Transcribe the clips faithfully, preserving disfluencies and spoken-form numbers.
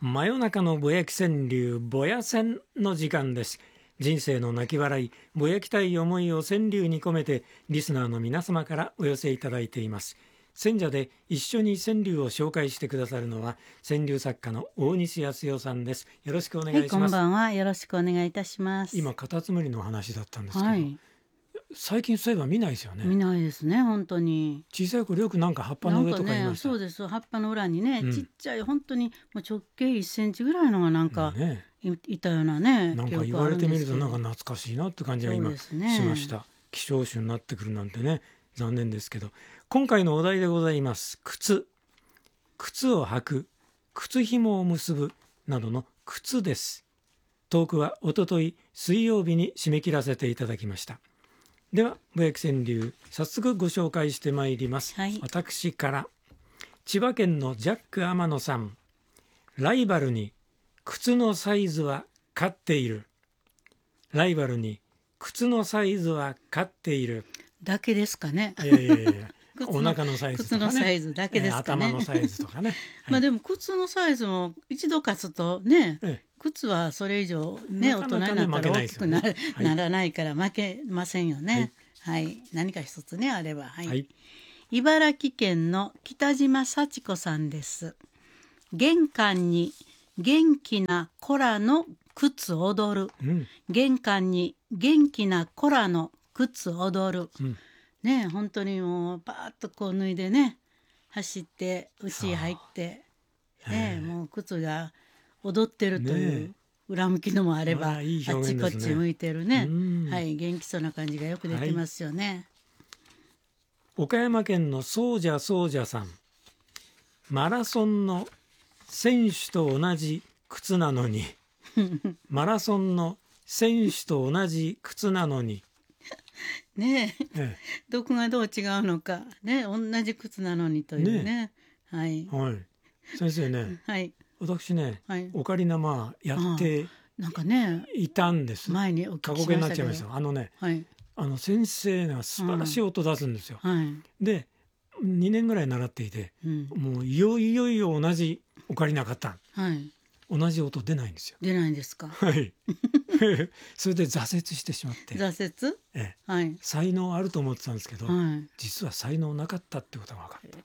真夜中のぼやき川柳ぼや川の時間です。人生の泣き笑い、ぼやきたい思いを川柳に込めてリスナーの皆様からお寄せいただいています。選者で一緒に川柳を紹介してくださるのは川柳作家の大西康代さんです。よろしくお願いします。 はい、こんばんは。よろしくお願いいたします。 今カタツムリの話だったんですけど、 はい、 最近そういえば見ないですよね。 見ないですね、本当に。 小さい頃よくなんか葉っぱの上とかいました。 なんかね、そうです。葉っぱの裏にね、 うん、 ちっちゃい本当にもう直径いっセンチぐらいのがなんか、 ね、 い, いたようなね。 なんか言われてみるとなんか懐かしいなって感じが今、ね、しました。希少種になってくるなんてね、残念ですけど、今回のお題でございます。靴、靴を履く、靴紐を結ぶなどの靴です。トークはおととい水曜日に締め切らせていただきました。ではぼやき川柳早速ご紹介してまいります、はい、私から千葉県のジャック天野さん。ライバルに靴のサイズは勝っている。ライバルに靴のサイズは勝っているだけですかね。 いやいやいやお腹のサイズとかね、 靴のサイズだけですかね、 えー、頭のサイズとかね、はい、 まあでも靴のサイズも一度勝つとね、ええ、靴はそれ以上ね、大人になったら大きく な, ねはい、ならないから負けませんよね、はいはい、何か一つねあれば、はいはい、茨城県の北島幸子さんです。玄関に元気な子らの靴踊る、うん、玄関に元気な子らの靴踊る、うんね、本当にもうパーッとこう脱いでね走って家へ入って、ね、もう靴が踊ってるという裏向きのもあれば、ね、いい表現ですね、あっちこっち向いてるね、はい、元気そうな感じがよく出てますよね、 はい、岡山県のそうじゃそうじゃさん。マラソンの選手と同じ靴なのにマラソンの選手と同じ靴なのにねえ、ええ、どこがどう違うのかね、同じ靴なのにというね、ね、はい、 はい、先生ね、はい、私ね、はい、オカリナまあやってなんかねいたんです。 前にお聞きしましたけど、過去形になっちゃいました。 あのね、 はい、 あの先生が素晴らしい音出すんですよ、 うんはい、 でにねんぐらい習っていて、うん、もういよいよいよ同じオカリナ買った、はい、同じ音出ないんですよ。 出ないんですか。 はいそれで挫折してしまって。 挫折、 ええ、はい、才能あると思ってたんですけど、はい、実は才能なかったってことが分かった。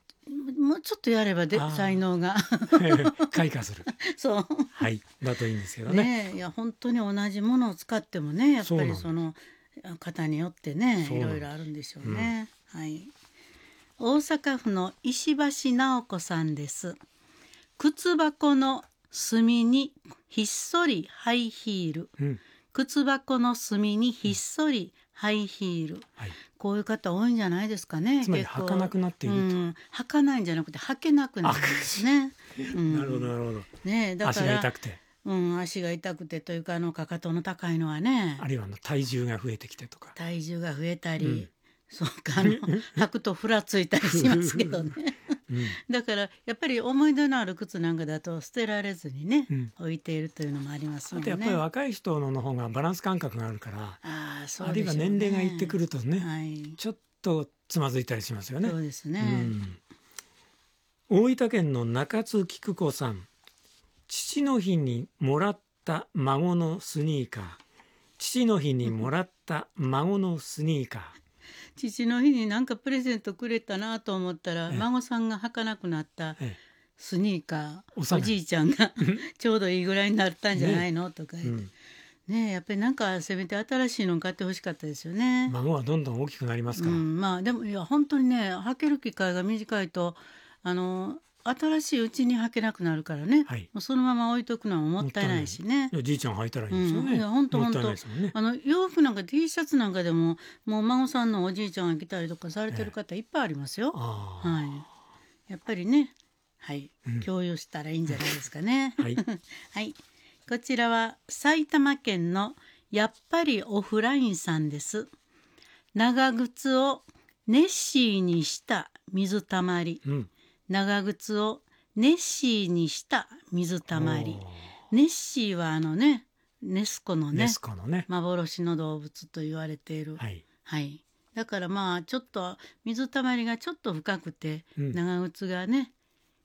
もうちょっとやればで才能が開花するそう、 はい、だといいんですけど ね, ねいや本当に同じものを使ってもねやっぱりその方によってねいろいろあるんでしょうね、うん、はい、大阪府の石橋直子さんです。靴箱の隅にひっそりハイヒール、うん、靴箱の隅にひっそりハイヒール、うんはい、こういう方多いんじゃないですかね。 つまり履かなくなっていると、うん、 履かないんじゃなくて履けなくなるんですね、 うん、なるほどなるほど、ね、だから足が痛くて、 うん、足が痛くてというかあのかかとの高いのはね、 あるいはあの体重が増えてきてとか、 体重が増えたり、うん、そうかあの履くとふらついたりしますけどねうん、だからやっぱり思い出のある靴なんかだと捨てられずにね、うん、置いているというのもありますもんね。 あとやっぱり若い人の方がバランス感覚があるから、 あ、そうあるいは年齢がいってくるとね、はい、ちょっとつまずいたりしますよね。 そうですね、 うん、大分県の中津菊子さん。父の日にもらった孫のスニーカー。父の日にもらった孫のスニーカー父の日に何かプレゼントくれたなと思ったら、孫さんが履かなくなったスニーカー、お, おじいちゃんがちょうどいいぐらいになったんじゃないの、ね、とか言って、うんね、やっぱりなんかせめて新しいの買ってほしかったですよね。 孫はどんどん大きくなりますから、うん、 まあでもいや本当にね履ける機会が短いとあの新しいうちに履けなくなるからね、はい、もうそのまま置いとくのももったいないしね。 いやじいちゃん履いたらいいんですよね、うん、いや本当本当、ね、あの洋服なんか T シャツなんかでももう孫さんのおじいちゃんが来たりとかされてる方いっぱいありますよ、ええ、はい、やっぱりね、はい、うん、共有したらいいんじゃないですかねはい、はい、こちらは埼玉県のやっぱりオフラインさんです。長靴をネッシーにした水たまり、うん、長靴をネッシーにした水たまり。ネッシーはあのねネスコの ね, ネスコのね幻の動物と言われている、はいはい、だからまあちょっと水たまりがちょっと深くて、うん、長靴がね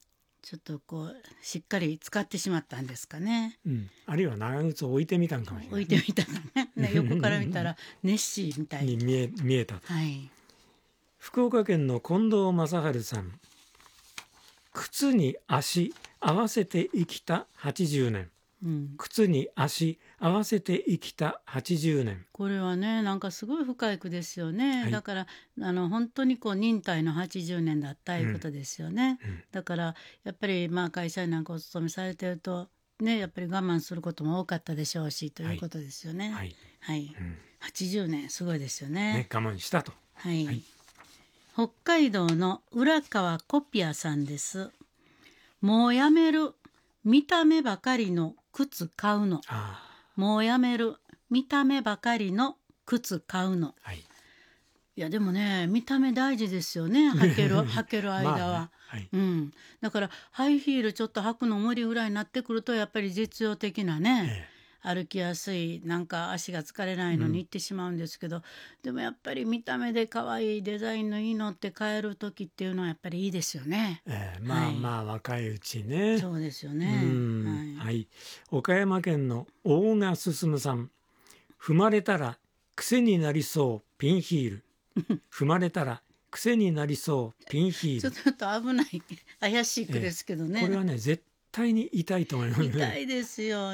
ちょっとこうしっかり使ってしまったんですかね。 うん、あるいは長靴を置いてみたんかもしれない、 置いてみたのねね横から見たらネッシーみたいに見え、見えたと、 はい、 福岡県の近藤正治さん、靴に足合わせて生きたはちじゅうねん、うん、靴に足合わせて生きたはちじゅうねん、 これはねなんかすごい深い句ですよね、はい、だからあの本当にこう忍耐のはちじゅうねんだったいうことですよね、うんうん、だからやっぱりまあ会社になんかお勤めされてるとねやっぱり我慢することも多かったでしょうしということですよね。はい、はいはいうん、はちじゅうねんすごいですよ ね, ね我慢したと、 はいはい、北海道の浦川コピアさんです。もうやめる見た目ばかりの靴買うの。あもうやめる見た目ばかりの靴買うの、はい、いやでもね見た目大事ですよね履ける履ける間は、まあねはいうん、だからハイヒールちょっと履くの無理ぐらいになってくるとやっぱり実用的なね、ええ、歩きやすいなんか足が疲れないのに行ってしまうんですけど、うん、でもやっぱり見た目で可愛いデザインのいいのって買える時っていうのはやっぱりいいですよね、 えー、まあまあ若いうちね。 そうですよね、 うんはいはい、岡山県の大賀進さん、踏まれたら癖になりそうピンヒール踏まれたら癖になりそうピンヒールちょっと危ない怪しい句ですけどね、 えー、これはね絶対に痛いと思いますね。 痛いですよ